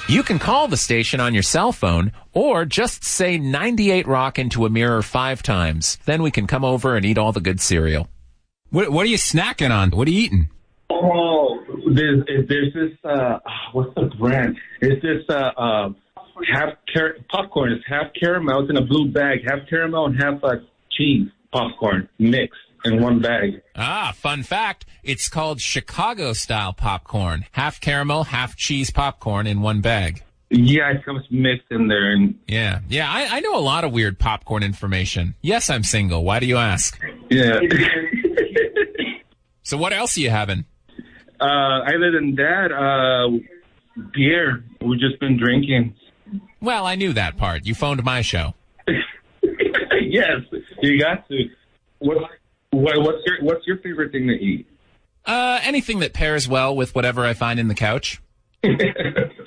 You can call the station on your cell phone or just say 98 Rock into a mirror 5 times. Then we can come over and eat all the good cereal. What are you snacking on? What are you eating? Oh, there's this, what's the brand? It's this, popcorn. It's half caramel. It's in a blue bag. Half caramel and half cheese popcorn mixed in one bag. Ah, fun fact. It's called Chicago-style popcorn. Half caramel, half cheese popcorn in one bag. Yeah, it comes mixed in there. And Yeah, I know a lot of weird popcorn information. Yes, I'm single. Why do you ask? yeah. So what else are you having? Other than that, beer. We've just been drinking. Well, I knew that part. You phoned my show. Yes, you got to. What's your favorite thing to eat? Anything that pairs well with whatever I find in the couch.